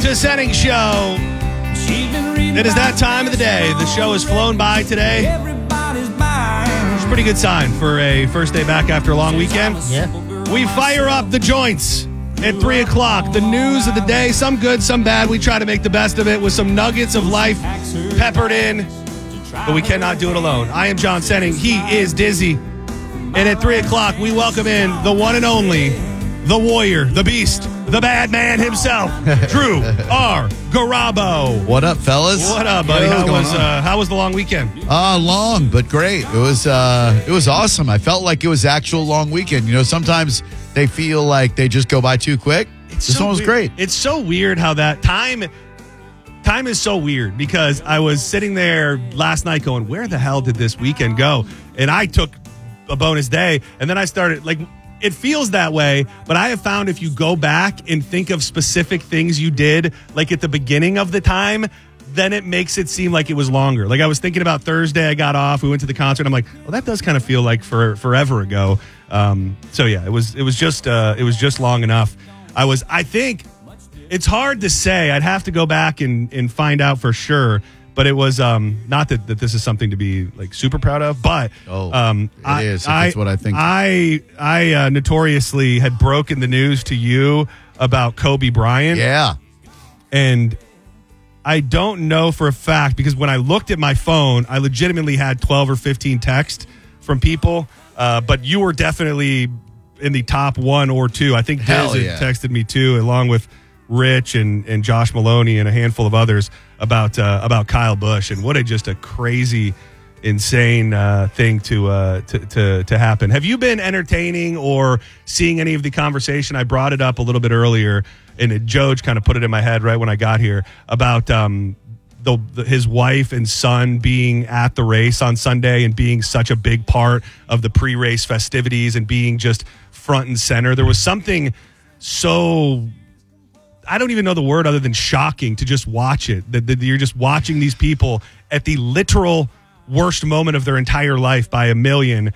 to Setting Show. It is that time of the day. The show has flown by today. It's a pretty good sign for a first day back after a long weekend. Yeah. We fire up the joints at 3 o'clock. The news of the day, some good, some bad. We try to make the best of it with some nuggets of life peppered in, but we cannot do it alone. I am John Senning. He is Dizzy. And at 3 o'clock, we welcome in the one and only, the warrior, the beast, the bad man himself, Drew R. Garabo. What up, fellas? What up, buddy? Yo, How was the long weekend? Long, but great. It was awesome. I felt like it was actual long weekend. You know, sometimes they feel like they just go by too quick. This one was great. It's so weird how that time is so weird, because I was sitting there last night going, where the hell did this weekend go? And I took a bonus day, and then I started, like, it feels that way, but I have found if you go back and think of specific things you did, like at the beginning of the time, then it makes it seem like it was longer. Like, I was thinking about Thursday, I got off, we went to the concert, I'm like, well, that does kind of feel like forever ago. So yeah, it was just long enough. I think it's hard to say. I'd have to go back and find out for sure. But it was not that this is something to be like super proud of, but it is. That's what I think. I notoriously had broken the news to you about Kobe Bryant. Yeah, and I don't know for a fact, because when I looked at my phone, I legitimately had 12 or 15 texts from people. But you were definitely in the top one or two. I think Diz had texted me too, along with Rich and Josh Maloney and a handful of others about Kyle Busch, and what just a crazy, insane thing to happen. Have you been entertaining or seeing any of the conversation? I brought it up a little bit earlier, and Joj kind of put it in my head right when I got here about his wife and son being at the race on Sunday and being such a big part of the pre-race festivities and being just front and center. There was something so, I don't even know the word other than shocking, to just watch it. That you're just watching these people at the literal worst moment of their entire life by a million,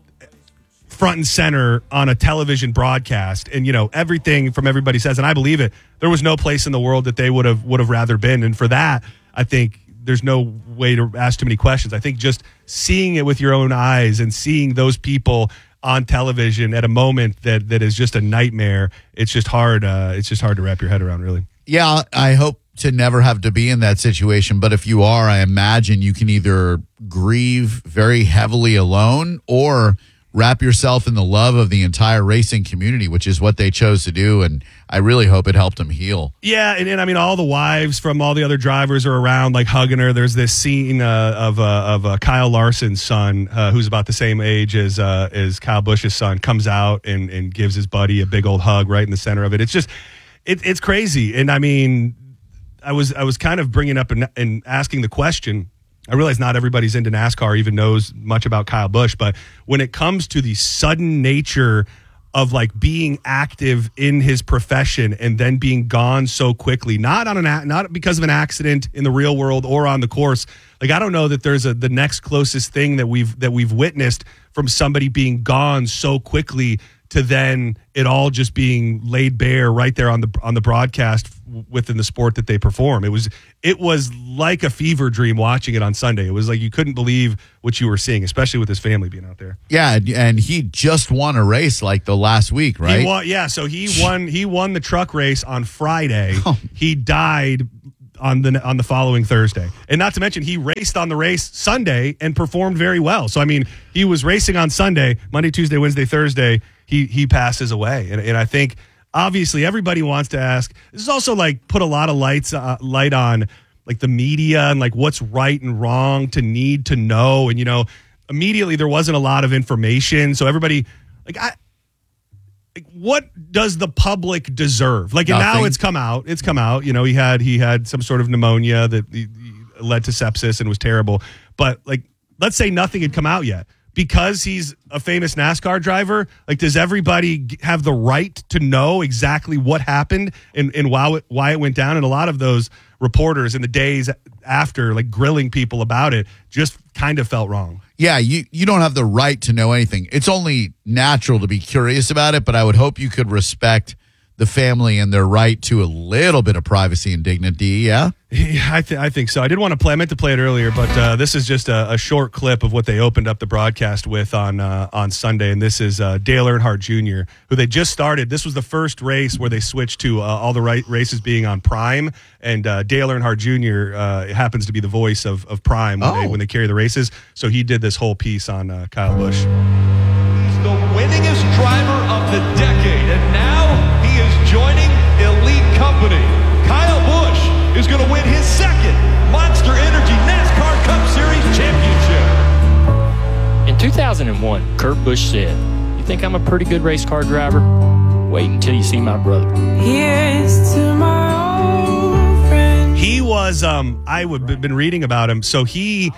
front and center on a television broadcast. And, you know, everything from everybody says, and I believe it, there was no place in the world that they would have rather been. And for that, I think there's no way to ask too many questions. I think just seeing it with your own eyes and seeing those people on television at a moment that is just a nightmare, it's just hard. It's just hard to wrap your head around, really. Yeah, I hope to never have to be in that situation. But if you are, I imagine you can either grieve very heavily alone or wrap yourself in the love of the entire racing community, which is what they chose to do. And I really hope it helped him heal. Yeah, and I mean, all the wives from all the other drivers are around, like, hugging her. There's this scene of Kyle Larson's son, who's about the same age as Kyle Busch's son, comes out and gives his buddy a big old hug right in the center of it. It's just, it's crazy. And I mean, I was kind of bringing up and asking the question. I realize not everybody's into NASCAR, even knows much about Kyle Busch, but when it comes to the sudden nature of, like, being active in his profession and then being gone so quickly, not because of an accident in the real world or on the course, like, I don't know that there's the next closest thing that we've witnessed from somebody being gone so quickly to then it all just being laid bare right there on the broadcast within the sport that they perform. It was like a fever dream watching it on Sunday. It was like you couldn't believe what you were seeing, especially with his family being out there. Yeah, and he just won a race like the last week, right? So he won the truck race on Friday. He died on the following Thursday. And not to mention, he raced on the race Sunday and performed very well. So, I mean, he was racing on Sunday, Monday, Tuesday, Wednesday, Thursday. He passes away. And I think, obviously, everybody wants to ask. This is also, like, put a lot of light on, like, the media and, like, what's right and wrong to need to know. And, you know, immediately there wasn't a lot of information. So everybody, like, what does the public deserve? Like, and now it's come out. You know, he had some sort of pneumonia that led to sepsis and was terrible. But, like, let's say nothing had come out yet. Because he's a famous NASCAR driver, like, does everybody have the right to know exactly what happened and why it went down? And a lot of those reporters in the days after, like, grilling people about it, just kind of felt wrong. Yeah, you don't have the right to know anything. It's only natural to be curious about it, but I would hope you could respect the family and their right to a little bit of privacy and dignity. Yeah. Yeah, I think so. I did want to play. I meant to play it earlier, but this is just a short clip of what they opened up the broadcast with on Sunday. And this is Dale Earnhardt Jr., who they just started. This was the first race where they switched to all the races being on Prime. And Dale Earnhardt Jr. Happens to be the voice of Prime when they carry the races. So he did this whole piece on Kyle Busch. He's the winningest driver of the decade, and now he is joining elite company. Kyle Busch is going to win his second Monster Energy NASCAR Cup Series championship. In 2001, Kurt Busch said, "You think I'm a pretty good race car driver? Wait until you see my brother." Here's to my old friend. He was, I've been reading about him. So he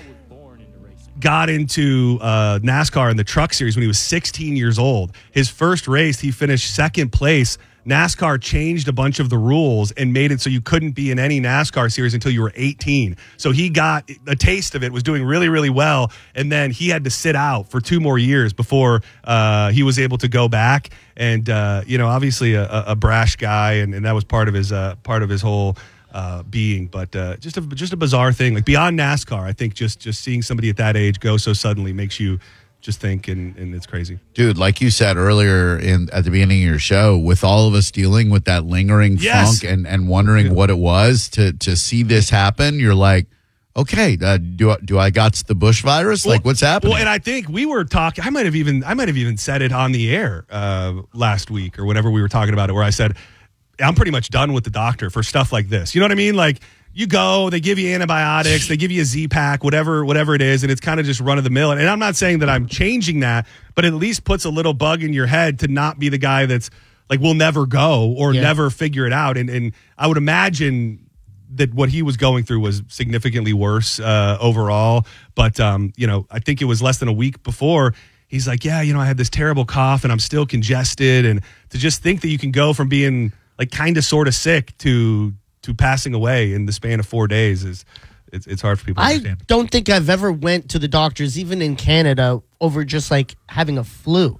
got into NASCAR in the Truck Series when he was 16 years old. His first race, he finished second place. NASCAR changed a bunch of the rules and made it so you couldn't be in any NASCAR series until you were 18. So he got a taste of it, was doing really, really well, and then he had to sit out for 2 more years before he was able to go back. And obviously a brash guy, and that was part of his whole being. But just a bizarre thing. Like beyond NASCAR, I think just seeing somebody at that age go so suddenly makes you just think, and it's crazy. Dude, like you said earlier at the beginning of your show, with all of us dealing with that lingering funk and wondering what it was to see this happen, you're like, okay, do I got the Busch virus? Like, what's happening? Well, and I think we were talking. I might have even said it on the air last week or whenever we were talking about it, where I said I'm pretty much done with the doctor for stuff like this. You know what I mean? Like, you go, they give you antibiotics, they give you a Z-Pack, whatever it is, and it's kind of just run of the mill. And I'm not saying that I'm changing that, but it at least puts a little bug in your head to not be the guy that's like, will never go or never figure it out. And I would imagine that what he was going through was significantly worse overall. But, I think it was less than a week before. He's like, I had this terrible cough and I'm still congested. And to just think that you can go from being like kind of sort of sick to passing away in the span of 4 days it's hard for people to understand. I don't think I've ever went to the doctors, even in Canada, over just like having a flu.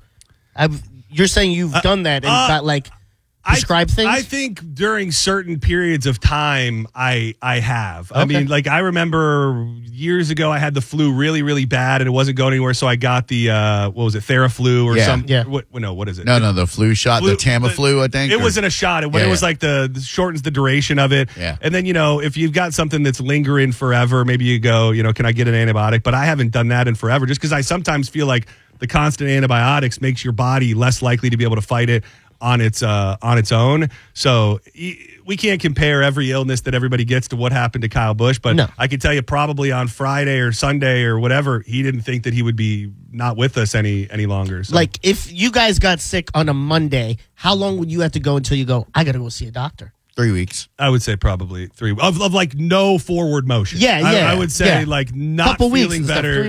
You're saying you've done that and got like prescribed things? I think during certain periods of time, I have. Okay. I mean, like I remember years ago, I had the flu really, really bad, and it wasn't going anywhere. So I got the Theraflu or something. Yeah. What is it? No, the flu shot, the Tamiflu, I think. It wasn't a shot. It was like the shortens the duration of it. Yeah. And then if you've got something that's lingering forever, maybe you go, can I get an antibiotic? But I haven't done that in forever, just because I sometimes feel like the constant antibiotics makes your body less likely to be able to fight it on its own. So we can't compare every illness that everybody gets to what happened to Kyle Busch, but I can tell you probably on Friday or Sunday or whatever, he didn't think that he would be not with us any longer. So. Like if you guys got sick on a Monday, how long would you have to go until you go, I got to go see a doctor? 3 weeks. I would say probably 3 of like no forward motion. I would say like not feeling better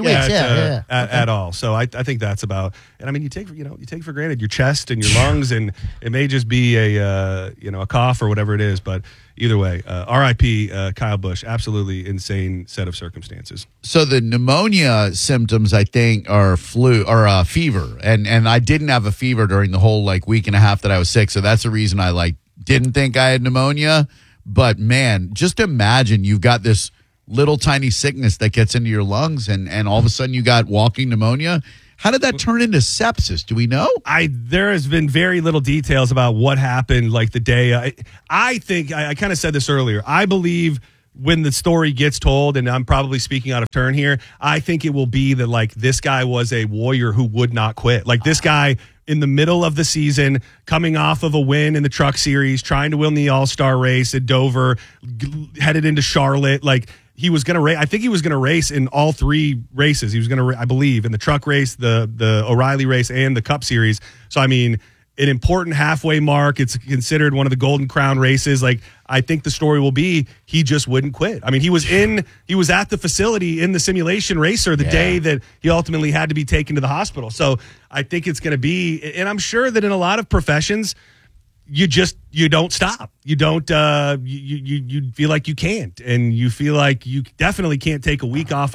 at all. So I think that's about. And I mean, you take for granted your chest and your lungs, and it may just be a cough or whatever it is. But either way, R.I.P. Kyle Busch. Absolutely insane set of circumstances. So the pneumonia symptoms, I think, are flu or fever, and I didn't have a fever during the whole like week and a half that I was sick. So that's the reason I didn't think I had pneumonia. But man, just imagine you've got this little tiny sickness that gets into your lungs and all of a sudden you got walking pneumonia. How did that turn into sepsis? Do we know? There has been very little details about what happened like the day. I think I kind of said this earlier. I believe when the story gets told, and I'm probably speaking out of turn here, I think it will be that like this guy was a warrior who would not quit. Like this guy in the middle of the season, coming off of a win in the Truck Series, trying to win the All-Star race at Dover, headed into Charlotte. Like he was going to race. I think he was going to race in all 3 races. He was going to, I believe, in the truck race, the O'Reilly race, and the Cup Series. So, I mean, an important halfway mark. It's considered one of the Golden Crown races. Like, I think the story will be he just wouldn't quit. I mean, he was at the facility in the simulation racer the day that he ultimately had to be taken to the hospital. So I think it's going to be, and I'm sure that in a lot of professions, you don't stop. You don't, you feel like you can't, and you feel like you definitely can't take a week off of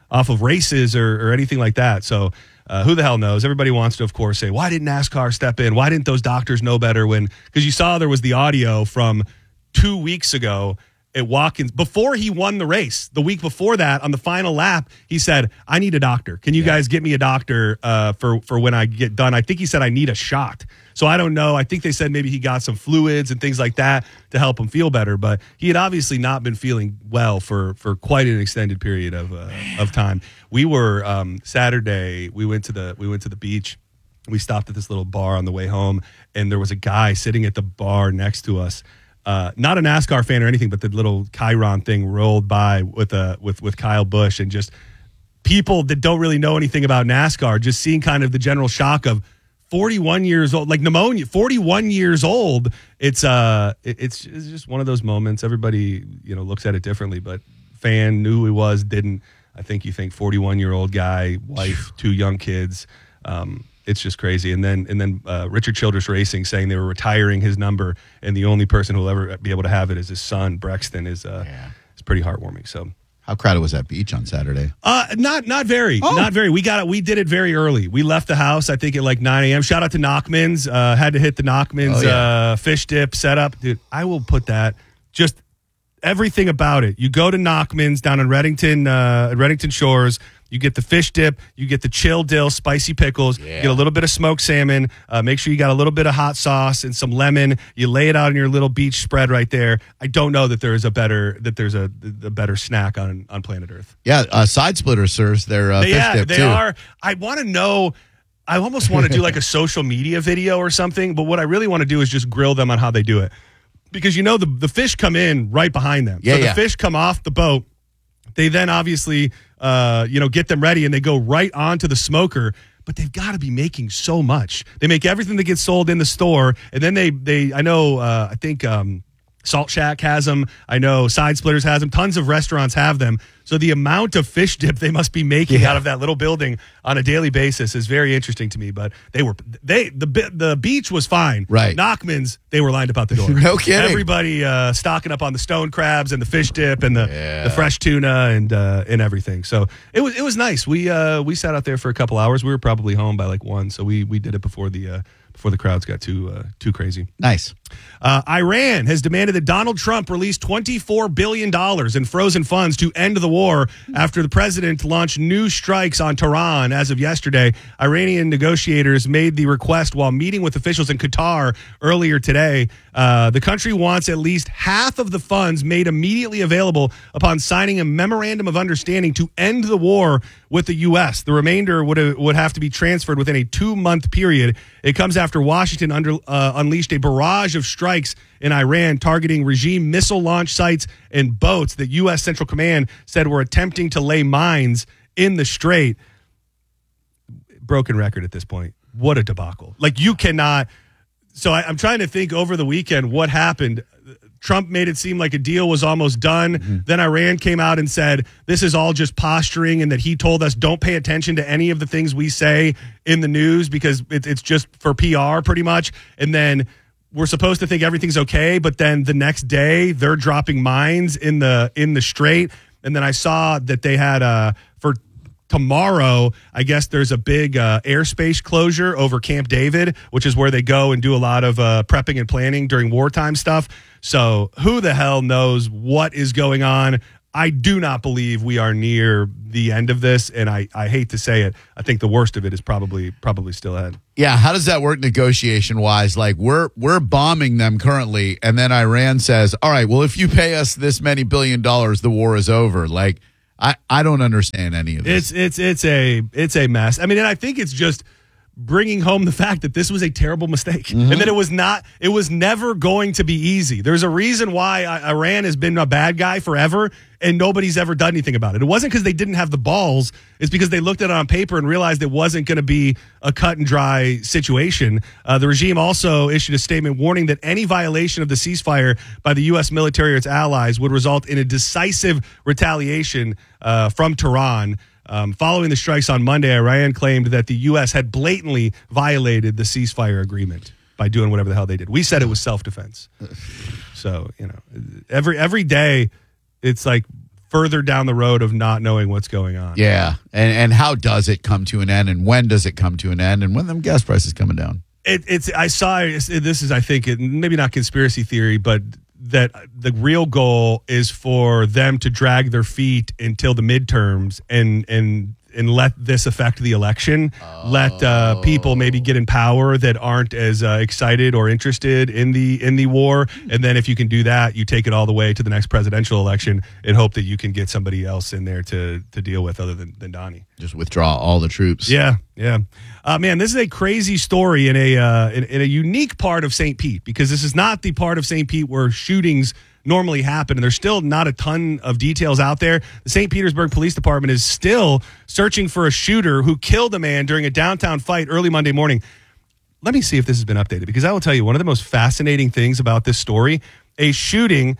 off of races or anything like that. So who the hell knows? Everybody wants to, of course, say, why didn't NASCAR step in? Why didn't those doctors know better? Because you saw there was the audio from 2 weeks ago at Watkins before he won the race. The week before that, on the final lap, he said, I need a doctor. Can you guys get me a doctor for when I get done? I think he said, I need a shot. So I don't know. I think they said maybe he got some fluids and things like that to help him feel better. But he had obviously not been feeling well for quite an extended period of time. We were Saturday. We went to the beach. We stopped at this little bar on the way home, and there was a guy sitting at the bar next to us. Not a NASCAR fan or anything, but the little Chiron thing rolled by with Kyle Busch, and just people that don't really know anything about NASCAR, just seeing kind of the general shock of 41 years old, like pneumonia, 41 years old. It's just one of those moments. Everybody, looks at it differently, but fan knew who he was, didn't. I think you think 41-year-old guy, wife, 2 young kids. It's just crazy. And then Richard Childress Racing saying they were retiring his number, and the only person who will ever be able to have it is his son, Brexton, is pretty heartwarming. So. How crowded was that beach on Saturday? Not very. Not very. We did it very early. We left the house, I think, at like 9 a.m. Shout out to Knockman's. Had to hit the Knockman's fish dip setup. Dude, I will put that, just everything about it. You go to Knockman's down in Reddington Shores. You get the fish dip, you get the chill dill, spicy pickles, you get a little bit of smoked salmon, make sure you got a little bit of hot sauce and some lemon. You lay it out on your little beach spread right there. I don't know that there's a better snack on planet Earth. Yeah, Side Splitter serves their fish dip they too. are. I want to know. I almost want to do like a social media video or something, but what I really want to do is just grill them on how they do it. Because the fish come in right behind them. So the fish come off the boat. They then obviously get them ready, and they go right onto the smoker. But they've got to be making so much. They make everything that gets sold in the store, and then I think Salt Shack has them. I know Side Splitters has them. Tons of restaurants have them. So the amount of fish dip they must be making out of that little building on a daily basis is very interesting to me. But the beach was fine. Right. Knockman's, they were lined up out the door. No kidding. Everybody stocking up on the stone crabs and the fish dip and the fresh tuna and everything. So it was nice. We sat out there for a couple hours. We were probably home by like 1, so we did it before the crowds got too crazy. Nice. Iran has demanded that Donald Trump release $24 billion in frozen funds to end the war after the president launched new strikes on Tehran as of yesterday. Iranian negotiators made the request while meeting with officials in Qatar earlier today. The country wants at least half of the funds made immediately available upon signing a memorandum of understanding to end the war with the U.S. The remainder would have to be transferred within a 2-month period. It comes after Washington unleashed a barrage of strikes in Iran targeting regime missile launch sites and boats that U.S. Central Command said were attempting to lay mines in the strait. Broken record at this point. What a debacle. Like, you cannot. So I'm trying to think over the weekend what happened. Trump made it seem like a deal was almost done. Mm-hmm. Then Iran came out and said, this is all just posturing, and that he told us don't pay attention to any of the things we say in the news because it's just for PR pretty much. And then we're supposed to think everything's okay, but then the next day they're dropping mines in the strait. And then I saw that they had for tomorrow, I guess there's a big airspace closure over Camp David, which is where they go and do a lot of prepping and planning during wartime stuff. So who the hell knows what is going on? I do not believe we are near the end of this, and I hate to say it. I think the worst of it is probably still ahead. Yeah, how does that work negotiation-wise? Like, we're bombing them currently, and then Iran says, all right, well, if you pay us this many $1 billion, the war is over. Like, I don't understand any of this. It's a mess. I mean, and I think it's just bringing home the fact that this was a terrible mistake, and that it was never going to be easy. There's a reason why Iran has been a bad guy forever, and nobody's ever done anything about it. It wasn't because they didn't have the balls. It's because they looked at it on paper and realized it wasn't going to be a cut and dry situation. The regime also issued a statement warning that any violation of the ceasefire by the U.S. military or its allies would result in a decisive retaliation from Tehran. Following the strikes on Monday, Iran claimed that the U.S. had blatantly violated the ceasefire agreement by doing whatever the hell they did. We said it was self-defense. So, every day it's like further down the road of not knowing what's going on. Yeah. And how does it come to an end? And when does it come to an end? And when them gas prices coming down? I saw this is, I think, maybe not conspiracy theory, but that the real goal is for them to drag their feet until the midterms and let this affect the election. Let people maybe get in power that aren't as excited or interested in the war. And then if you can do that, you take it all the way to the next presidential election and hope that you can get somebody else in there to deal with other than Donnie. Just withdraw all the troops. Yeah. Man, this is a crazy story in a unique part of St. Pete, because this is not the part of St. Pete where shootings normally happen, and there's still not a ton of details out there. The St. Petersburg Police Department is still searching for a shooter who killed a man during a downtown fight early Monday morning. Let me see if this has been updated, because I will tell you one of the most fascinating things about this story: a shooting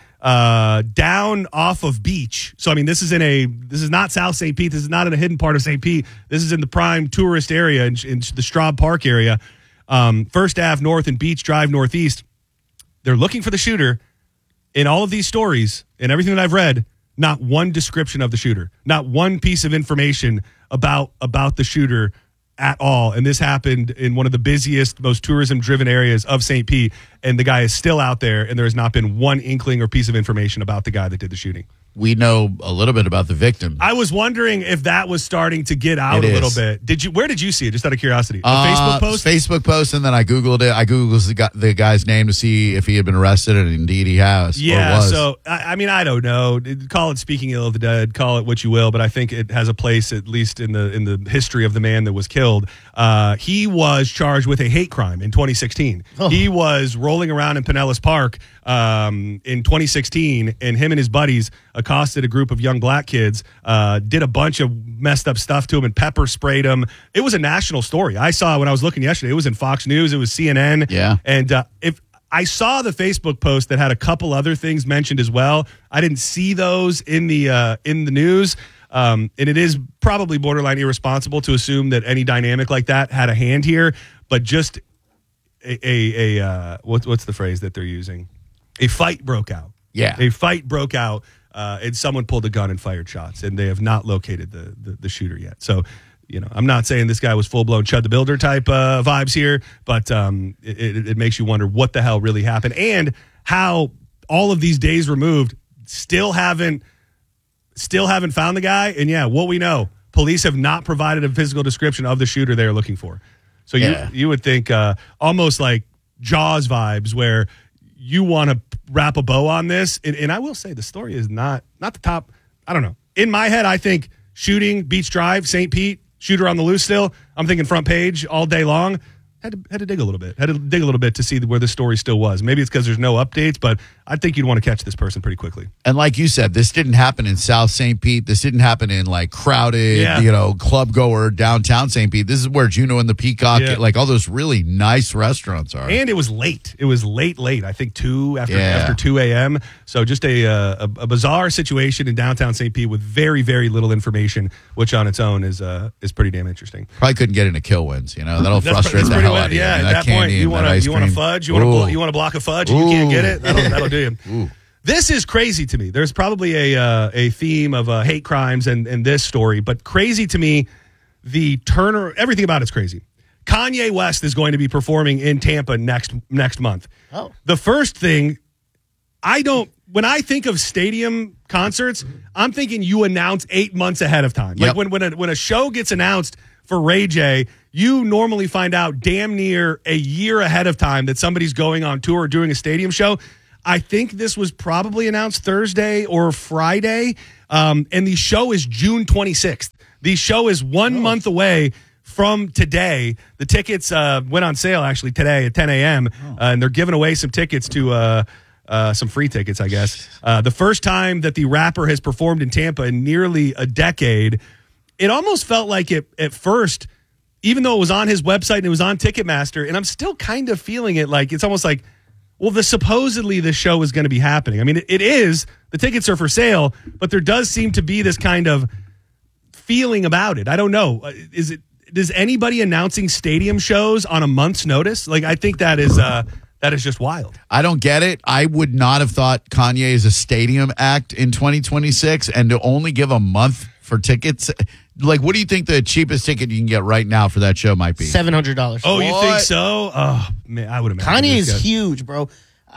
down off of Beach. So, I mean, this is not South St. Pete. This is not in a hidden part of St. Pete. This is in the prime tourist area in the Straub Park area, First Ave North and Beach Drive Northeast. They're looking for the shooter. In all of these stories and everything that I've read, not one description of the shooter, not one piece of information about the shooter at all. And this happened in one of the busiest, most tourism-driven areas of St. Pete, and the guy is still out there, and there has not been one inkling or piece of information about the guy that did the shooting. We know a little bit about the victim. I was wondering if that was starting to get out a little bit. Where did you see it? Just out of curiosity. A Facebook post? Facebook post, and then I Googled it. I Googled the guy's name to see if he had been arrested, and indeed he has. Yeah, so, I mean, I don't know. Call it speaking ill of the dead, call it what you will, but I think it has a place, at least in the history of the man that was killed. He was charged with a hate crime in 2016. Oh. He was rolling around in Pinellas Park in 2016, and him and his buddies accosted a group of young black kids, did a bunch of messed up stuff to him and pepper sprayed him. It was a national story. I saw when I was looking yesterday. It was in Fox News. It was CNN. Yeah. And if I saw the Facebook post that had a couple other things mentioned as well, I didn't see those in the news. And it is probably borderline irresponsible to assume that any dynamic like that had a hand here. But just what's the phrase that they're using? A fight broke out. Yeah. A fight broke out, and someone pulled a gun and fired shots, and they have not located the shooter yet. So, I'm not saying this guy was full-blown Chud the Builder type vibes here, but it makes you wonder what the hell really happened and how all of these days removed still haven't found the guy. And, yeah, what we know, police have not provided a physical description of the shooter they're looking for. So you would think almost like Jaws vibes, where you want to wrap a bow on this. And I will say the story is not the top. I don't know. In my head, I think shooting, Beach Drive, St. Pete, shooter on the loose still. I'm thinking front page all day long. Had to dig a little bit. Had to dig a little bit to see where the story still was. Maybe it's because there's no updates, but I think you'd want to catch this person pretty quickly. And like you said, this didn't happen in South St. Pete. This didn't happen in like crowded, club goer downtown St. Pete. This is where Juno and the Peacock, like all those really nice restaurants are. And it was late. It was late. I think 2 after 2 a.m. So just a bizarre situation in downtown St. Pete with very, very little information, which on its own is pretty damn interesting. Probably couldn't get into kill wins. That'll frustrate the hell out of you. Yeah, at that point, you want a fudge, you want a block of fudge, and you can't get it. That'll do you. Ooh. This is crazy to me. There's probably a theme of hate crimes and this story, but crazy to me, everything about it's crazy. Kanye West is going to be performing in Tampa next month. Oh. The first thing, when I think of stadium concerts, I'm thinking you announce 8 months ahead of time. Yep. Like when a show gets announced for Ray J, you normally find out damn near a year ahead of time that somebody's going on tour or doing a stadium show. I think this was probably announced Thursday or Friday, and the show is June 26th. The show is 1 month away from today. The tickets went on sale actually today at 10 a.m., and they're giving away some tickets to some free tickets, I guess. The first time that the rapper has performed in Tampa in nearly a decade. It almost felt like it at first, even though it was on his website and it was on Ticketmaster, and I'm still kind of feeling it like it's almost like, well, supposedly the show is going to be happening. I mean, it is. The tickets are for sale, but there does seem to be this kind of feeling about it. I don't know. Is anybody announcing stadium shows on a month's notice? Like, I think that is That is just wild. I don't get it. I would not have thought Kanye is a stadium act in 2026, and to only give a month for tickets. Like, what do you think the cheapest ticket you can get right now for that show might be? $700. Oh, you What? think so? Oh, man, I would imagine. Kanye this is guy- huge, bro.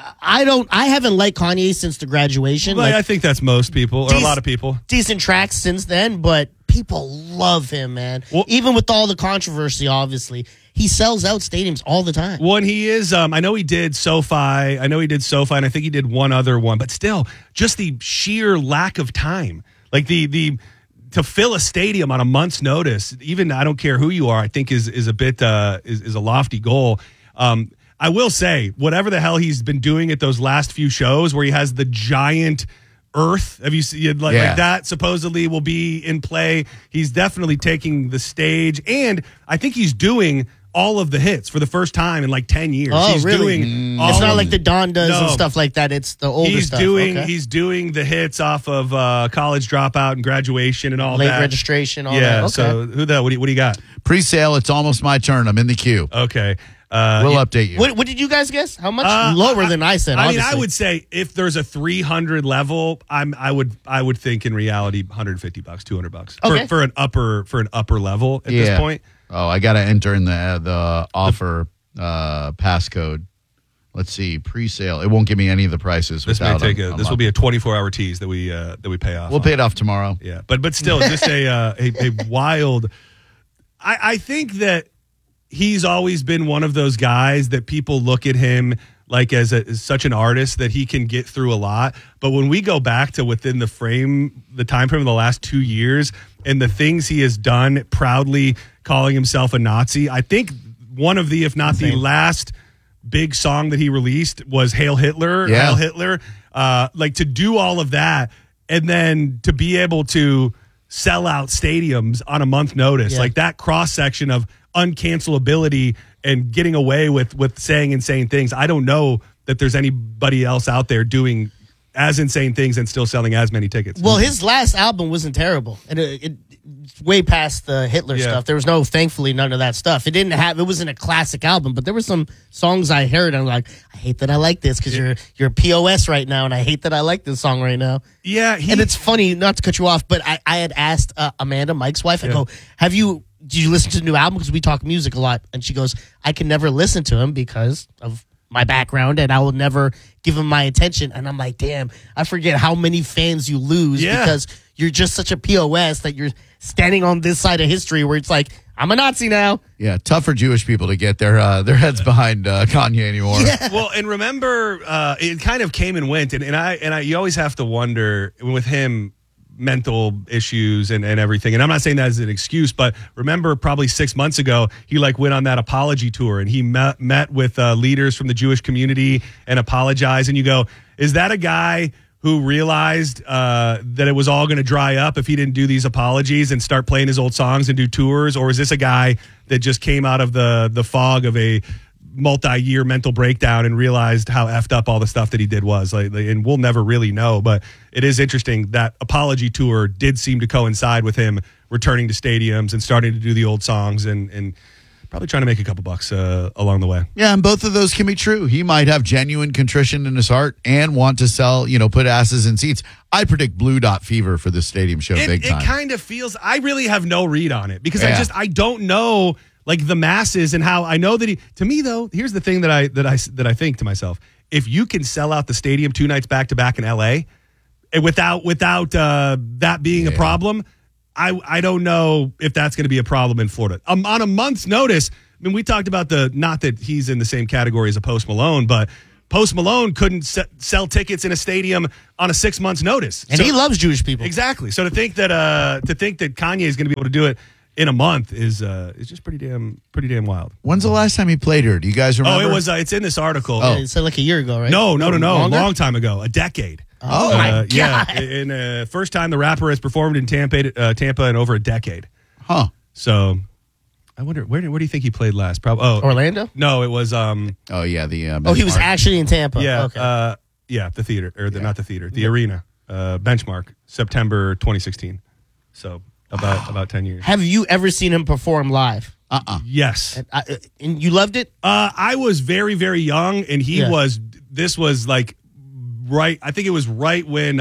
I haven't liked Kanye since the graduation. Well, Like, I think that's most people, or a lot of people. Decent tracks since then, but people love him, man. Well- Even with all the controversy, obviously. He sells out stadiums all the time. Well, and he is. I know he did SoFi. And I think he did one other one. But still, just the sheer lack of time, like the to fill a stadium on a month's notice. Even I don't care who you are. I think is a bit is a lofty goal. I will say, whatever the hell he's been doing at those last few shows, where he has the giant Earth. Have you seen like that? Supposedly will be in play. He's definitely taking the stage, and I think he's doing all of the hits for the first time in like 10 years. Oh, He's really? doing all It's not of like the Don does and No. stuff like that. It's the older He's stuff. doing Okay. he's doing the hits off of College Dropout and Graduation and all Late that. registration, all yeah. that. Okay. So who the what do you got? Pre-sale, it's almost my turn. I'm in the queue. Okay. We'll update you. What did you guys guess? How much? Lower than I said. I mean, obviously. I would say if there's a 300 level, I would think in reality $150, $200 Okay. for an upper level at this point. Oh, I got to enter in the offer passcode. Let's see, pre-sale. It won't give me any of the prices. This may without take a this will be a 24-hour tease that we pay off. We'll on. pay it off tomorrow. Yeah, but still, just a wild. I think that he's always been one of those guys that people look at him like as such an artist that he can get through a lot. But when we go back to within the time frame of the last 2 years and the things he has done, proudly calling himself a Nazi, I think one of the, if not the last big song that he released was Hail Hitler. Yeah. Hail Hitler. Like to do all of that and then to be able to sell out stadiums on a month notice, like that cross section of uncancelability and getting away with saying insane things. I don't know that there's anybody else out there doing as insane things and still selling as many tickets. Well, his last album wasn't terrible, and it's way past the Hitler stuff. There was thankfully, none of that stuff. It wasn't a classic album, but there were some songs I heard. And I'm like, I hate that I like this because you're POS right now, and I hate that I like this song right now. Yeah, and it's funny, not to cut you off, but I had asked Amanda, Mike's wife, I go, did you listen to the new album? Because we talk music a lot. And she goes, I can never listen to him because of my background and I will never give him my attention. And I'm like, damn, I forget how many fans you lose because you're just such a POS that you're standing on this side of history where it's like, I'm a Nazi now. Yeah, tough for Jewish people to get their heads behind Kanye anymore. Yeah. Well, and remember, it kind of came and went, and I you always have to wonder with him, mental issues and everything. And I'm not saying that as an excuse, but remember probably 6 months ago, he went on that apology tour and he met with leaders from the Jewish community and apologized. And you go, is that a guy who realized that it was all going to dry up if he didn't do these apologies and start playing his old songs and do tours? Or is this a guy that just came out of the fog of a multi-year mental breakdown and realized how effed up all the stuff that he did was and we'll never really know, but it is interesting that apology tour did seem to coincide with him returning to stadiums and starting to do the old songs and probably trying to make a couple bucks along the way. Yeah, and both of those can be true. He might have genuine contrition in his heart and want to sell, put asses in seats. I predict Blue Dot Fever for this stadium show big time. It kind of feels, I really have no read on it because I don't know the masses and how I know that to me though, here's the thing that I think to myself, if you can sell out the stadium 2 nights back to back in LA without that being a problem, I don't know if that's going to be a problem in Florida. On a month's notice, I mean, we talked about not that he's in the same category as a Post Malone, but Post Malone couldn't sell tickets in a stadium on a 6 months notice. And he loves Jewish people. Exactly. So to think that Kanye is going to be able to do it in a month is just pretty damn wild. When's the last time he played her? Do you guys remember? Oh, it's in this article. Yeah, it's like a year ago, right? No, a Longer? long time ago, a decade. Oh my God. Yeah, in first time the rapper has performed in Tampa in over a decade. Huh. So I wonder where do you think he played last? Probably Orlando? No, it was Oh yeah, the he was actually in Tampa. yeah, Okay. the theater or not the theater, the arena. Benchmark, September 2016. So about 10 years. Have you ever seen him perform live? Yes. And you loved it? I was very, very young, and this was like right, I think it was right when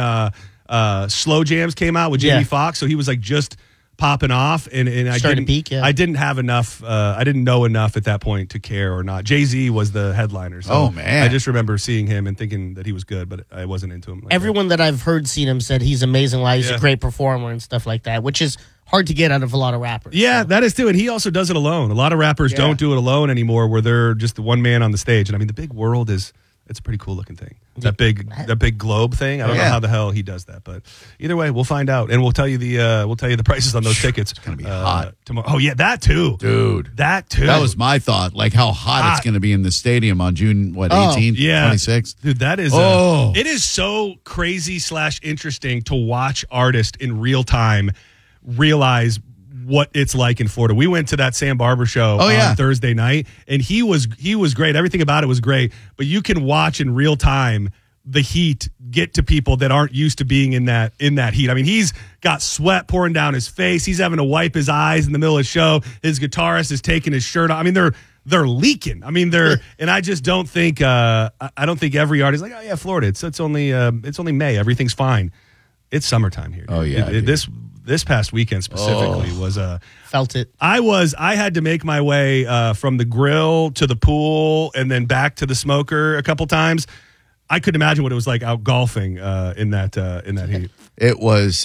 Slow Jams came out with Jamie Foxx, so he was like just popping off, and I Starting didn't to peak, I didn't have enough. I didn't know enough at that point to care or not. Jay-Z was the headliner. So Oh, man. I just remember seeing him and thinking that he was good, but I wasn't into him. Like Everyone that I've heard seen him said he's amazing live. He's Yeah. a great performer and stuff like that, which is hard to get out of a lot of rappers. Yeah, that is too. And he also does it alone. A lot of rappers don't do it alone anymore, where they're just the one man on the stage. And I mean, the big world it's a pretty cool looking thing. That big globe thing. I don't know how the hell he does that, but either way, we'll find out, and we'll tell you the prices on those tickets. It's gonna be hot tomorrow. Oh yeah, that too, Dude. That too. That was my thought, like how hot it's going to be in the stadium on June 18th, 26th. Dude, that is. It is so crazy / interesting to watch artists in real time realize what it's like in Florida. We went to that Sam Barber show on Thursday night, and he was great. Everything about it was great, but you can watch in real time the heat get to people that aren't used to being in that heat. I mean, he's got sweat pouring down his face. He's having to wipe his eyes in the middle of the show. His guitarist is taking his shirt off. I mean, they're leaking. I mean, and I just don't think I don't think every artist is like, oh yeah, Florida. It's only May. Everything's fine. It's summertime here. Dude. Oh yeah. This past weekend specifically was Felt it. I had to make my way from the grill to the pool and then back to the smoker a couple times. I couldn't imagine what it was like out golfing in that heat. It was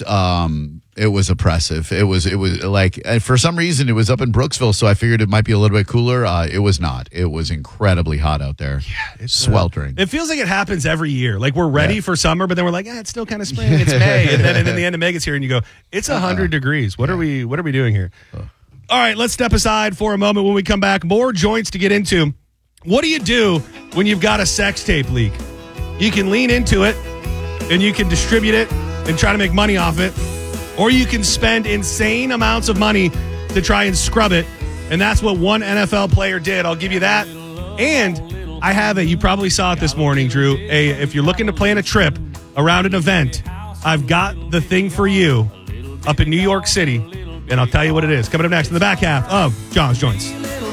oppressive. It was like, for some reason it was up in Brooksville, so I figured it might be a little bit cooler. It was not. It was incredibly hot out there. Yeah, it's sweltering. It feels like it happens every year. Like we're ready for summer, but then we're like, it's still kind of spring. It's May, and then the end of May gets here, and you go, it's 100 degrees. What are we doing here? All right, let's step aside for a moment. When we come back, more joints to get into. What do you do when you've got a sex tape leak? You can lean into it, and you can distribute it and try to make money off it, or you can spend insane amounts of money to try and scrub it, and that's what one NFL player did. I'll give you that. And I have you probably saw it this morning, Drew. If you're looking to plan a trip around an event, I've got the thing for you up in New York City, and I'll tell you what it is. Coming up next in the back half of John's Joints.